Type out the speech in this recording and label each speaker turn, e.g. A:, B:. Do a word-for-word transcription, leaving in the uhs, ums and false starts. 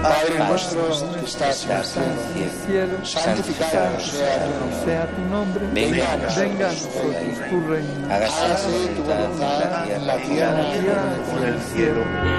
A: Padre nuestro que estás en el cielo, santificado sea tu nombre. Venga a nosotros tu reino. Hágase tu voluntad en la tierra como en el cielo.